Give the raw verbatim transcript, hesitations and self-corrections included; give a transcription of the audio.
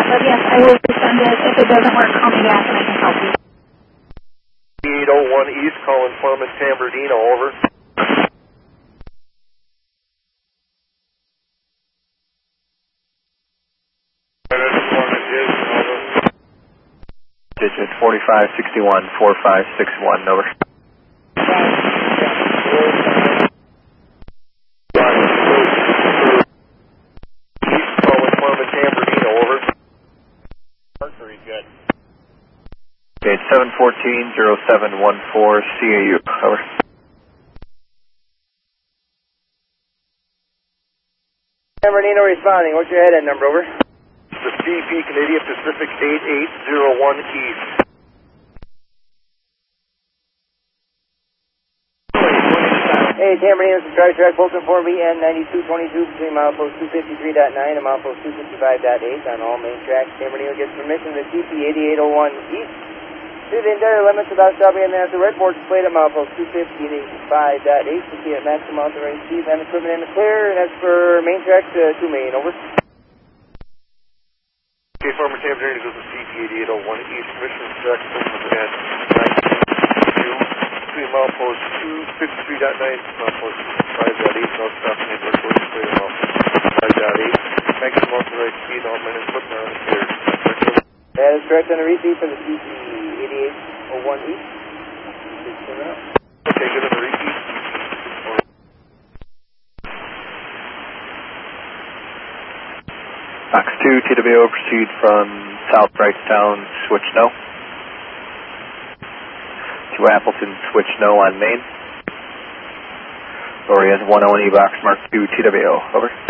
but yes, I will resend it. If it doesn't work, call me back and I can help you. eight oh one East, calling Foreman San Bernardino, over. Digit forty-five sixty-one, forty-five sixty-one, over. Mercury, good. Okay, seven fourteen, zero seven one four, C A U, over. San Bernardino responding. What's your head-end number, over? The C P Canadian Pacific eight eight zero one East. Hey, San Bernardino, subscribe track, Bolton four B N ninety-two twenty-two between milepost two fifty-three point nine and milepost two fifty-five point eight on all main tracks. San Bernardino gets permission to C P eighty-eight oh one East to the interior limits without stopping and then at the red board displayed at milepost two fifty-five point eight to see at maximum authorized speed and equipment in the clear, and that's for main track to two main, over. Okay, Foreman San Bernardino goes to C P eighty-eight oh one East, permission to track at between milepost two fifty-three point nine and milepost two fifty-five point eight, no stopping at red board displayed at milepost two fifty-five point eight, maximum authorized speed, all men and equipment are in the clear. That is correct on the receipt for the C P eighty-eight oh one East. Okay, good on the repeat. Fox two, T W O, proceed from South Wrightstown, switch no. To Appleton, switch no on main. Lori has one oh one E box, mark two, T W O, over.